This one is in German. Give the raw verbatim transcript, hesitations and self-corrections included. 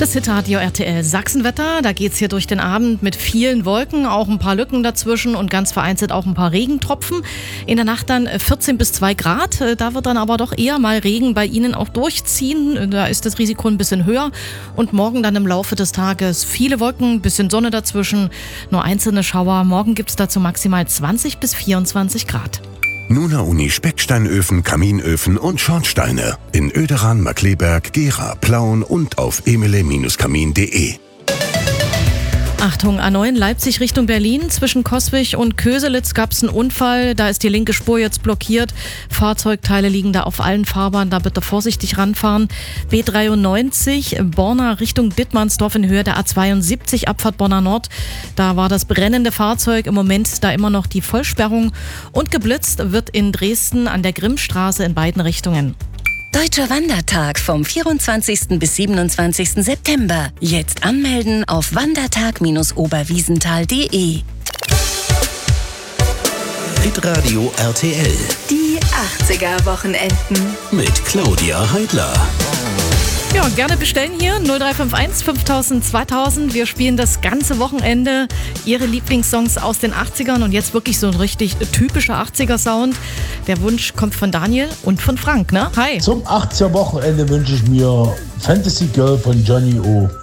Das Hitradio R T L Sachsenwetter, da geht's hier durch den Abend mit vielen Wolken, auch ein paar Lücken dazwischen und ganz vereinzelt auch ein paar Regentropfen. In der Nacht dann vierzehn bis zwei Grad, da wird dann aber doch eher mal Regen bei Ihnen auch durchziehen. Da ist das Risiko ein bisschen höher und morgen dann im Laufe des Tages viele Wolken, bisschen Sonne dazwischen, nur einzelne Schauer. Morgen gibt's dazu maximal zwanzig bis vierundzwanzig Grad. Nuna Uni Specksteinöfen, Kaminöfen und Schornsteine in Oederan, Markkleeberg, Gera, Plauen und auf emele Kamin punkt de. Achtung, A neun Leipzig Richtung Berlin. Zwischen Coswig und Köselitz gab es einen Unfall. Da ist die linke Spur jetzt blockiert. Fahrzeugteile liegen da auf allen Fahrbahnen. Da bitte vorsichtig ranfahren. B dreiundneunzig Borna Richtung Dittmannsdorf in Höhe der A zweiundsiebzig Abfahrt Borna Nord. Da war das brennende Fahrzeug. Im Moment da immer noch die Vollsperrung. Und geblitzt wird in Dresden an der Grimmstraße in beiden Richtungen. Deutscher Wandertag vom vierundzwanzigsten bis siebenundzwanzigsten September. Jetzt anmelden auf wandertag Bindestrich oberwiesenthal punkt de. Hitradio R T L. Die achtziger-Wochenenden. Mit Claudia Heidler. Ja, gerne bestellen hier null drei fünf eins fünftausend zweitausend. Wir spielen das ganze Wochenende Ihre Lieblingssongs aus den achtzigern und jetzt wirklich so ein richtig typischer achtziger-Sound. Der Wunsch kommt von Daniel und von Frank, ne? Hi. Zum achtziger-Wochenende wünsche ich mir Fantasy Girl von Johnny O.